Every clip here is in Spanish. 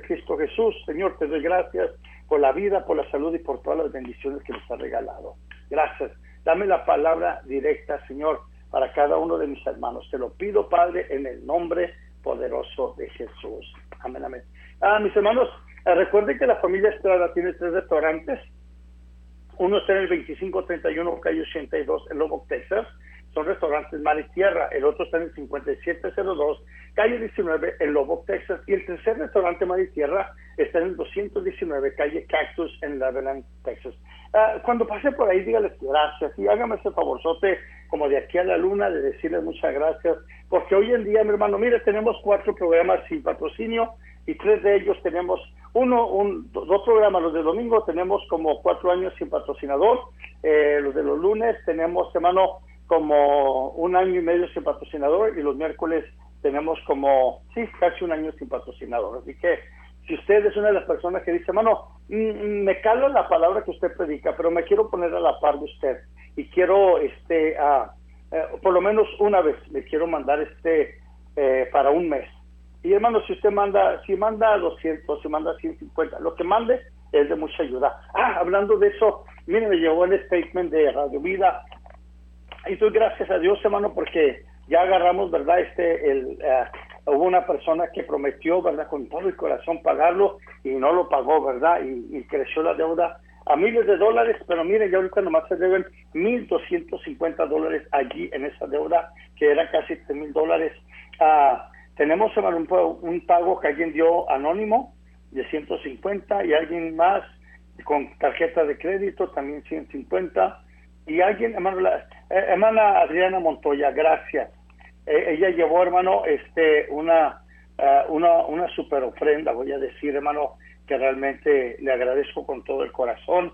Cristo Jesús. Señor, te doy gracias por la vida, por la salud y por todas las bendiciones que nos has regalado. Gracias. Dame la palabra directa, Señor, para cada uno de mis hermanos. Te lo pido, Padre, en el nombre poderoso de Jesús. Amén, amén. Mis hermanos, recuerden que la familia Estrada tiene 3 restaurantes. Uno está en el 2531 calle 82 en Lubbock, Texas. Son restaurantes Mar y Tierra. El otro está en el 5702 calle 19 en Lubbock, Texas. Y el tercer restaurante Mar y Tierra está en el 219 calle Cactus en Lebanon, Texas. Cuando pase por ahí, dígales gracias y hágame ese favorzote como de aquí a la luna de decirles muchas gracias, porque hoy en día, mi hermano, mire, tenemos 4 programas sin patrocinio y 3 de ellos tenemos dos programas. Los de domingo tenemos como 4 años sin patrocinador. Los de los lunes tenemos, hermano, como 1 año y medio sin patrocinador, y los miércoles tenemos como, casi 1 año sin patrocinador. Así que si usted es una de las personas que dice, hermano, me cala la palabra que usted predica, pero me quiero poner a la par de usted y quiero, por lo menos una vez, le quiero mandar para un mes. Y hermano, si manda 200, si manda 150, lo que mande es de mucha ayuda. Hablando de eso, mire, me llegó el statement de Radio Vida. Y doy gracias a Dios, hermano, porque ya agarramos, ¿verdad? Hubo una persona que prometió, ¿verdad?, con todo el corazón pagarlo y no lo pagó, ¿verdad? Y creció la deuda a miles de dólares, pero miren, ya ahorita nomás se deben $1,250 allí en esa deuda, que era casi $3,000. Tenemos, hermano, un pago que alguien dio anónimo de 150 y alguien más con tarjeta de crédito también 150. Y alguien, hermano, hermana Adriana Montoya, gracias. Ella llevó, hermano, una super ofrenda, voy a decir, hermano, que realmente le agradezco con todo el corazón.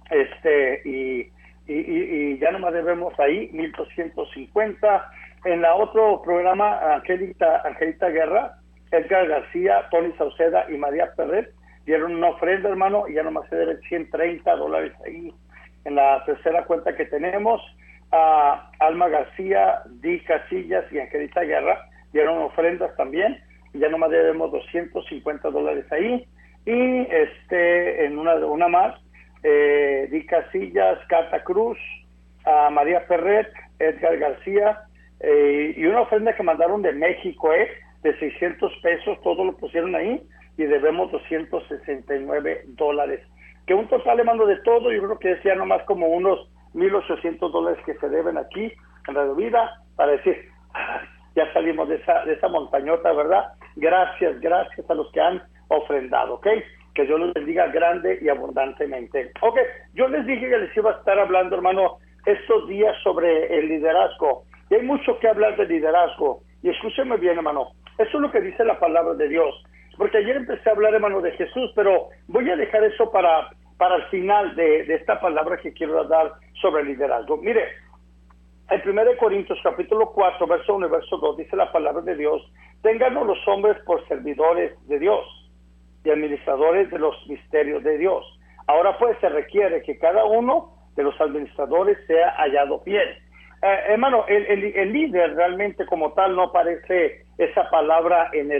Y ya nomás debemos ahí 1,250. En la otro programa, Angelita Guerra, Edgar García, Tony Sauceda y María Perret dieron una ofrenda, hermano, y ya nomás se deben $130 ahí. En la tercera cuenta que tenemos, Alma García, Di Casillas y Angelita Guerra dieron ofrendas también, y ya nomás debemos $250 ahí. Y en una más, Di Casillas, Cata Cruz, María Perret, Edgar García, y una ofrenda que mandaron de México, de $600, todo lo pusieron ahí, y debemos $269. Que un total, hermano, de todo, yo creo que es ya nomás como unos $1,800 que se deben aquí en Radio Vida, para decir, ya salimos de esa montañota, ¿verdad? Gracias a los que han ofrendado, ¿ok? Que Dios los bendiga grande y abundantemente. Ok, yo les dije que les iba a estar hablando, hermano, estos días sobre el liderazgo. Y hay mucho que hablar de liderazgo. Y escúcheme bien, hermano, eso es lo que dice la palabra de Dios. Porque ayer empecé a hablar, hermano, de Jesús, pero voy a dejar eso para el final de esta palabra que quiero dar sobre el liderazgo. Mire, en 1 Corintios capítulo 4, verso 1 y verso 2, dice la palabra de Dios: téngannos los hombres por servidores de Dios y administradores de los misterios de Dios. Ahora pues se requiere que cada uno de los administradores sea hallado fiel. Hermano, el líder realmente como tal no aparece esa palabra en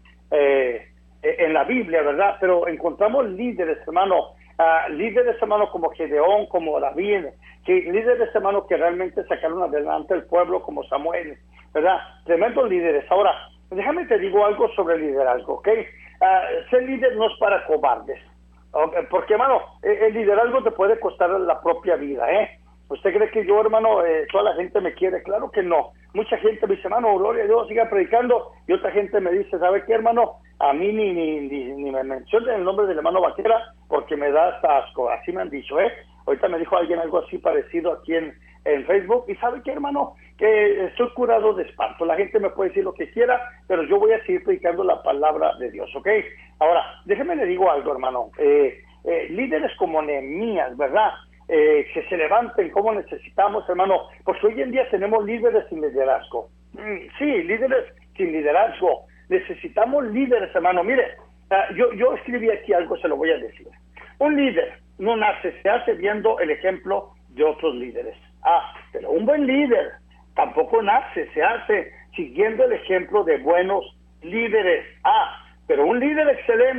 la Biblia, ¿verdad? Pero encontramos líderes, hermano, como Gedeón, como David, líderes, hermano, que realmente sacaron adelante el pueblo, como Samuel, ¿verdad? Tremendos líderes. Ahora, déjame te digo algo sobre el liderazgo, ¿ok? Ser líder no es para cobardes, ¿okay? Porque, hermano, el liderazgo te puede costar la propia vida, ¿eh? ¿Usted cree que yo, hermano, toda la gente me quiere? Claro que no. Mucha gente me dice, hermano, gloria a Dios, siga predicando. Y otra gente me dice, ¿sabe qué, hermano? A mí ni me mencionen el nombre del hermano Vaquera porque me da hasta asco. Así me han dicho, ¿eh? Ahorita me dijo alguien algo así parecido aquí en Facebook. ¿Y sabe qué, hermano? Que estoy curado de espanto. La gente me puede decir lo que quiera, pero yo voy a seguir predicando la palabra de Dios, ¿ok? Ahora, déjeme le digo algo, hermano. Líderes como Nehemías, ¿verdad? Que se levanten como necesitamos, hermano, porque hoy en día tenemos líderes sin liderazgo. Sí, líderes sin liderazgo. Necesitamos líderes, hermano. Mire, yo escribí aquí algo, se lo voy a decir. Un líder no nace, se hace viendo el ejemplo de otros líderes. Pero un buen líder tampoco nace, se hace siguiendo el ejemplo de buenos líderes. Pero un líder excelente